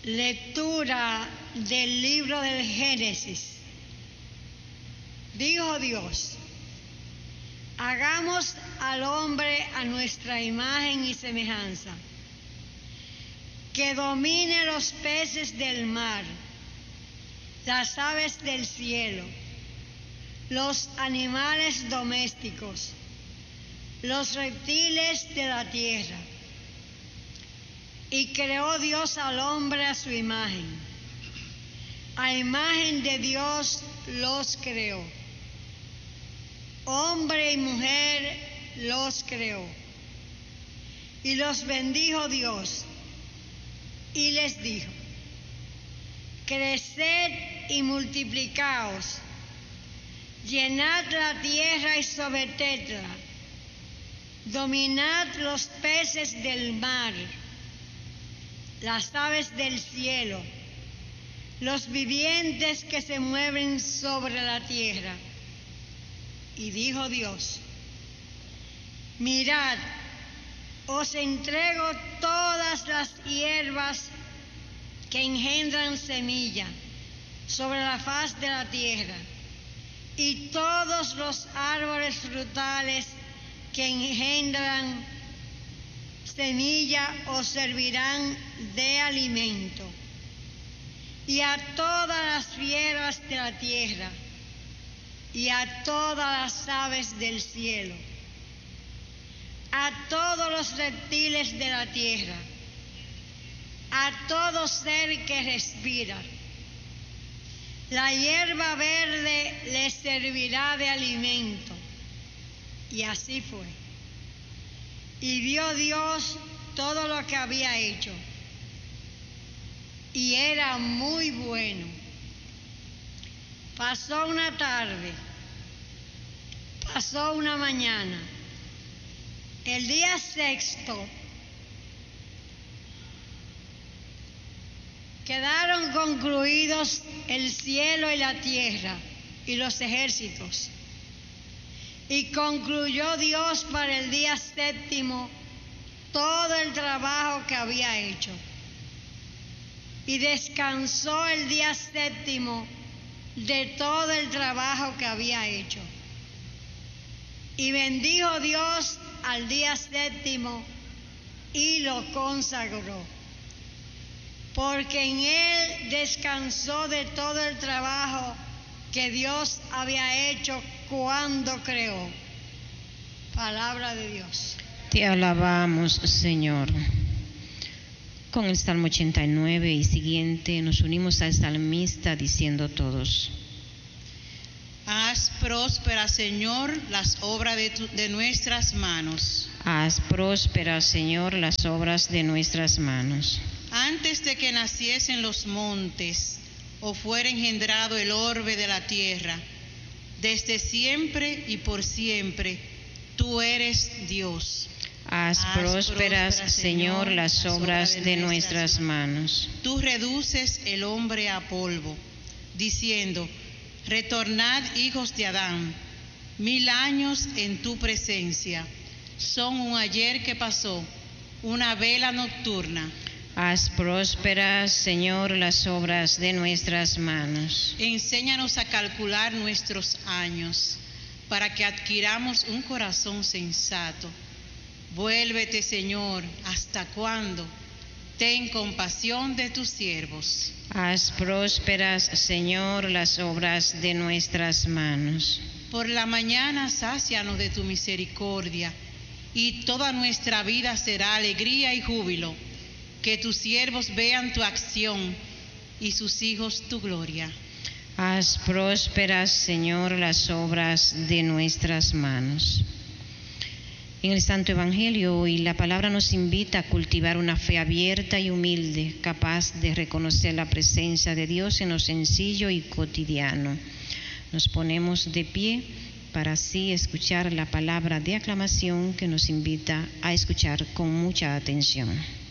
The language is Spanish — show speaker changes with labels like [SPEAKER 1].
[SPEAKER 1] Lectura del libro del Génesis. Dijo Dios: hagamos al hombre a nuestra imagen y semejanza, que domine los peces del mar, las aves del cielo, los animales domésticos, los reptiles de la tierra. Y creó Dios al hombre a su imagen. A imagen de Dios los creó. Hombre y mujer los creó. Y los bendijo Dios. Y les dijo: creced y multiplicaos, llenad la tierra y sometedla, dominad los peces del mar, las aves del cielo, los vivientes que se mueven sobre la tierra. Y dijo Dios: mirad, os entrego todas las hierbas que engendran semilla sobre la faz de la tierra, y todos los árboles frutales que engendran semilla os servirán de alimento, y a todas las fieras de la tierra, y a todas las aves del cielo, a todos los reptiles de la tierra, a todo ser que respira. La hierba verde les servirá de alimento. Y así fue. Y vio Dios todo lo que había hecho, y era muy bueno. Pasó una tarde, pasó una mañana, el día sexto. Quedaron concluidos el cielo y la tierra y los ejércitos. Y concluyó Dios para el día séptimo todo el trabajo que había hecho. Y descansó el día séptimo de todo el trabajo que había hecho. Y bendijo Dios al día séptimo y lo consagró, porque en él descansó de todo el trabajo que Dios había hecho cuando creó. Palabra de Dios.
[SPEAKER 2] Te alabamos, Señor. Con el Salmo 89 y siguiente nos unimos al salmista diciendo todos:
[SPEAKER 3] haz prósperas, Señor, las obras de nuestras manos.
[SPEAKER 2] Haz prósperas, Señor, las obras de nuestras manos.
[SPEAKER 3] Antes de que naciesen los montes, o fuera engendrado el orbe de la tierra, desde siempre y por siempre, tú eres Dios.
[SPEAKER 2] Haz prósperas, Señor, las obras de nuestras manos.
[SPEAKER 3] Tú reduces el hombre a polvo, diciendo: retornad, hijos de Adán. 1000 años en tu presencia son un ayer que pasó, una vela nocturna.
[SPEAKER 2] Haz prósperas, Señor, las obras de nuestras manos.
[SPEAKER 3] Enséñanos a calcular nuestros años, para que adquiramos un corazón sensato. Vuélvete, Señor, ¿hasta cuándo? Ten compasión de tus siervos.
[SPEAKER 2] Haz prósperas, Señor, las obras de nuestras manos.
[SPEAKER 3] Por la mañana sácianos de tu misericordia, y toda nuestra vida será alegría y júbilo. Que tus siervos vean tu acción y sus hijos tu gloria.
[SPEAKER 2] Haz prósperas, Señor, las obras de nuestras manos. En el Santo Evangelio hoy la palabra nos invita a cultivar una fe abierta y humilde, capaz de reconocer la presencia de Dios en lo sencillo y cotidiano. Nos ponemos de pie para así escuchar la palabra de aclamación que nos invita a escuchar con mucha atención.